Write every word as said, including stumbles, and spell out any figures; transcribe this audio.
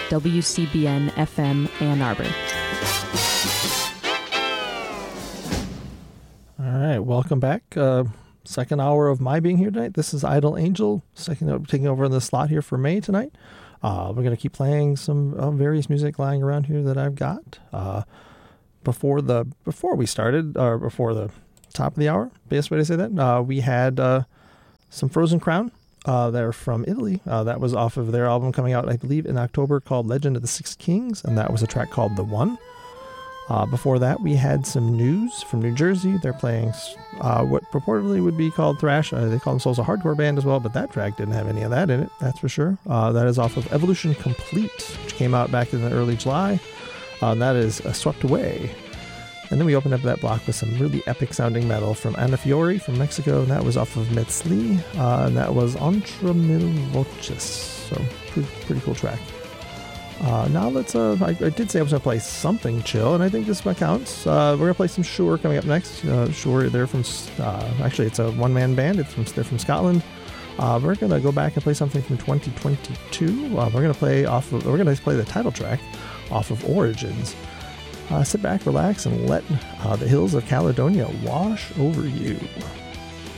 W C B N F M Ann Arbor. All right, welcome back. Uh, second hour of my being here tonight. This is Idle Angel, second taking over in the slot here for May tonight. Uh, we're going to keep playing some uh, various music lying around here that I've got. Uh, before the before we started, or before the top of the hour, best way to say that, uh, we had uh, some Frozen Crown. Uh, they're from Italy. Uh, that was off of their album coming out, I believe, in October called Legend of the Six Kings, and that was a track called The One. Uh, before that, we had some news from New Jersey. They're playing uh, what purportedly would be called thrash. Uh, they call themselves a hardcore band as well, but that track didn't have any of that in it, that's for sure. Uh, that is off of Evolution Complete, which came out back in the early July. Uh, and that is uh, Swept Away. And then we opened up that block with some really epic-sounding metal from Ana Fiori from Mexico, and that was off of Metzli, uh, and that was Entre Mil Voces. So, pretty, pretty cool track. Uh, now let's, uh, I, I did say I was going to play something chill, and I think this one counts. Uh, we're going to play some Sure coming up next. Uh, Sure, they're from, uh, actually it's a one-man band. It's from, they're from Scotland. Uh, we're going to go back and play something from twenty twenty-two. Uh, we're going to play off of, we're going to play the title track off of Origins. Uh, sit back, relax, and let uh, the hills of Caledonia wash over you.